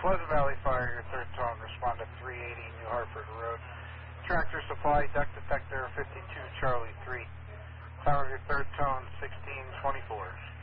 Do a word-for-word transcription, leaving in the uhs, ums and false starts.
Pleasant Valley Fire, your third tone, respond to three eighty New Hartford Road. Tractor Supply, duct detector fifty-two Charlie three. Time of your third tone, sixteen twenty-four.